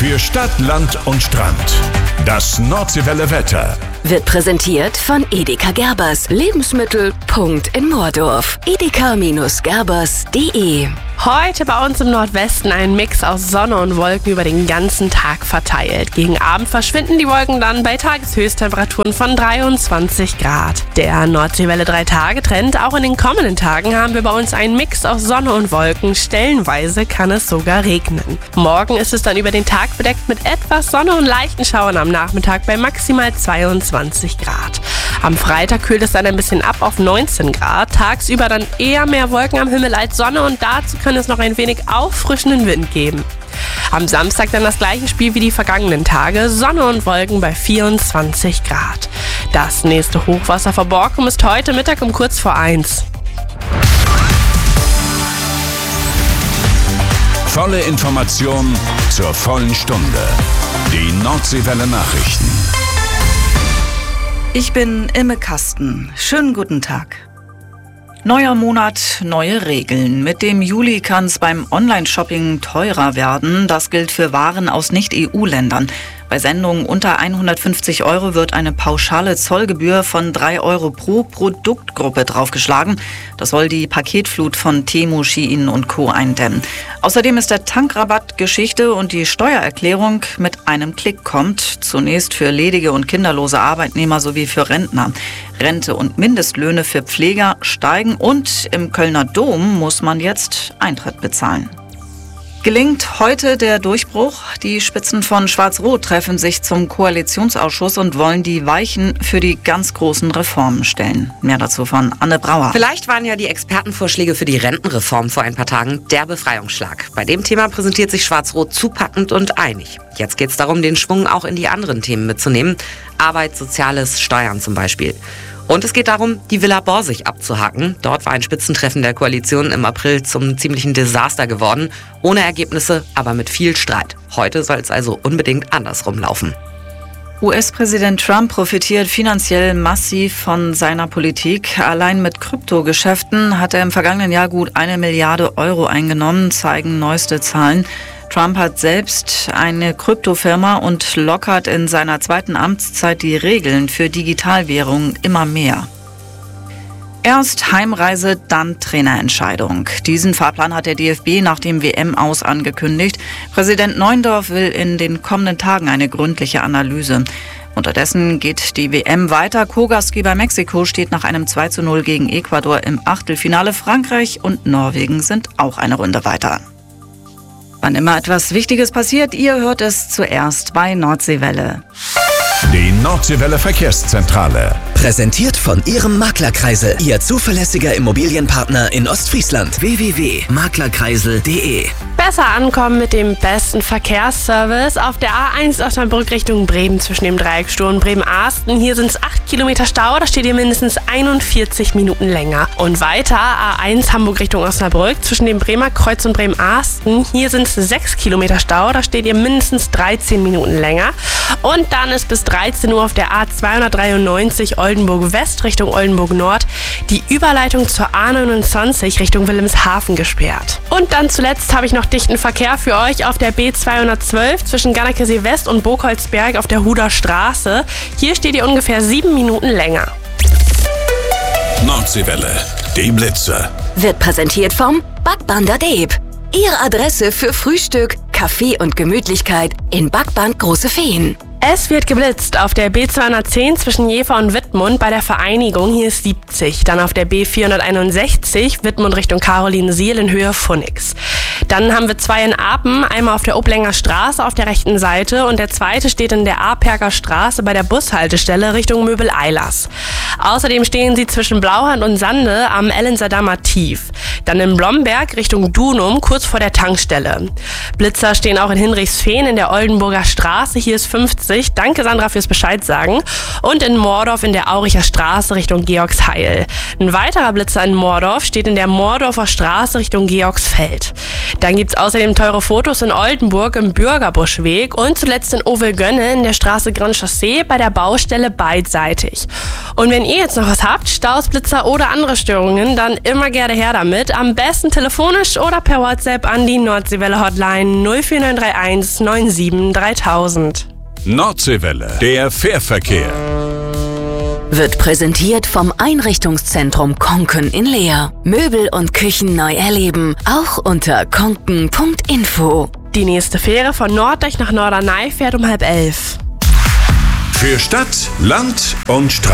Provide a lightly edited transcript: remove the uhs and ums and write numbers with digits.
Für Stadt, Land und Strand. Das Nordseewelle Wetter wird präsentiert von Edeka Gerbers. Lebensmittel. In Moordorf. edeka-gerbers.de. Heute bei uns im Nordwesten ein Mix aus Sonne und Wolken über den ganzen Tag verteilt. Gegen Abend verschwinden die Wolken dann bei Tageshöchsttemperaturen von 23 Grad. Der Nordseewelle 3-Tage-Trend. Auch in den kommenden Tagen haben wir bei uns einen Mix aus Sonne und Wolken. Stellenweise kann es sogar regnen. Morgen ist es dann über den Tag bedeckt mit etwas Sonne und leichten Schauern am Nachmittag bei maximal 22 Grad. Am Freitag kühlt es dann ein bisschen ab auf 19 Grad. Tagsüber dann eher mehr Wolken am Himmel als Sonne und dazu kann es noch ein wenig auffrischenden Wind geben. Am Samstag dann das gleiche Spiel wie die vergangenen Tage. Sonne und Wolken bei 24 Grad. Das nächste Hochwasser vor Borkum ist heute Mittag um kurz vor 1. Volle Information zur vollen Stunde. Die Nordseewelle Nachrichten. Ich bin Imme Kasten. Schönen guten Tag. Neuer Monat, neue Regeln. Mit dem Juli kann es beim Online-Shopping teurer werden. Das gilt für Waren aus Nicht-EU-Ländern. Bei Sendungen unter 150 € wird eine pauschale Zollgebühr von 3 € pro Produktgruppe draufgeschlagen. Das soll die Paketflut von Temu, Shein und Co. eindämmen. Außerdem ist der Tankrabatt Geschichte und die Steuererklärung mit einem Klick kommt. Zunächst für ledige und kinderlose Arbeitnehmer sowie für Rentner. Rente und Mindestlöhne für Pfleger steigen und im Kölner Dom muss man jetzt Eintritt bezahlen. Gelingt heute der Durchbruch? Die Spitzen von Schwarz-Rot treffen sich zum Koalitionsausschuss und wollen die Weichen für die ganz großen Reformen stellen. Mehr dazu von Anne Brauer. Vielleicht waren ja die Expertenvorschläge für die Rentenreform vor ein paar Tagen der Befreiungsschlag. Bei dem Thema präsentiert sich Schwarz-Rot zupackend und einig. Jetzt geht es darum, den Schwung auch in die anderen Themen mitzunehmen. Arbeit, Soziales, Steuern zum Beispiel. Und es geht darum, die Villa Borsig abzuhaken. Dort war ein Spitzentreffen der Koalition im April zum ziemlichen Desaster geworden. Ohne Ergebnisse, aber mit viel Streit. Heute soll es also unbedingt andersrum laufen. US-Präsident Trump profitiert finanziell massiv von seiner Politik. Allein mit Kryptogeschäften hat er im vergangenen Jahr gut 1 Milliarde € eingenommen, zeigen neueste Zahlen. Trump hat selbst eine Kryptofirma und lockert in seiner zweiten Amtszeit die Regeln für Digitalwährungen immer mehr. Erst Heimreise, dann Trainerentscheidung. Diesen Fahrplan hat der DFB nach dem WM-Aus angekündigt. Präsident Neuendorf will in den kommenden Tagen eine gründliche Analyse. Unterdessen geht die WM weiter. Co-Gastgeber Mexiko steht nach einem 2:0 gegen Ecuador im Achtelfinale. Frankreich und Norwegen sind auch eine Runde weiter. Wann immer etwas Wichtiges passiert, ihr hört es zuerst bei Nordseewelle. Die Nordseewelle Verkehrszentrale. Präsentiert von Ihrem Maklerkreisel, Ihr zuverlässiger Immobilienpartner in Ostfriesland. www.maklerkreisel.de. Besser ankommen mit dem besten Verkehrsservice auf der A1 Osnabrück Richtung Bremen zwischen dem Dreieck Stur und Bremen-Arsten. Hier sind es 8 Kilometer Stau, da steht ihr mindestens 41 Minuten länger. Und weiter A1 Hamburg Richtung Osnabrück zwischen dem Bremer Kreuz und Bremen-Arsten. Hier sind es 6 Kilometer Stau, da steht ihr mindestens 13 Minuten länger. Und dann ist bis 13 Uhr auf der A293 Oldenburg West Richtung Oldenburg Nord die Überleitung zur A29 Richtung Wilhelmshaven gesperrt. Und dann zuletzt habe ich noch dichten Verkehr für euch auf der B212 zwischen Gannerkesee West und Burgholzberg auf der Huder Straße. Hier steht ihr ungefähr 7 Minuten länger. Nordseewelle, die Blitze. Wird präsentiert vom Backbander Deep. Ihre Adresse für Frühstück, Kaffee und Gemütlichkeit in Backband Große Feen. Es wird geblitzt auf der B210 zwischen Jever und Wittmund bei der Vereinigung, hier ist 70. Dann auf der B461 Wittmund Richtung Carolinensiel in Höhe Phoenix. Dann haben wir 2 in Apen, einmal auf der Oblänger Straße auf der rechten Seite und der zweite steht in der Aperger Straße bei der Bushaltestelle Richtung Möbel-Eilers. Außerdem stehen sie zwischen Blauhand und Sande am Ellensadamer Tief. Dann in Blomberg Richtung Dunum, kurz vor der Tankstelle. Blitzer stehen auch in Hinrichsfehn in der Oldenburger Straße, hier ist 50. Nachricht. Danke, Sandra, fürs Bescheid sagen. Und in Moordorf in der Auricher Straße Richtung Georgsheil. Ein weiterer Blitzer in Moordorf steht in der Moordorfer Straße Richtung Georgsfeld. Dann gibt's außerdem teure Fotos in Oldenburg im Bürgerbuschweg und zuletzt in Ovelgönne in der Straße Grand Chaussee bei der Baustelle beidseitig. Und wenn ihr jetzt noch was habt, Staus, Blitzer oder andere Störungen, dann immer gerne her damit. Am besten telefonisch oder per WhatsApp an die Nordseewelle Hotline 04931 97 3000. Nordseewelle, der Fährverkehr. Wird präsentiert vom Einrichtungszentrum Konken in Leer. Möbel und Küchen neu erleben, auch unter konken.info. Die nächste Fähre von Norddeich nach Norderney fährt um 10:30. Für Stadt, Land und Strand.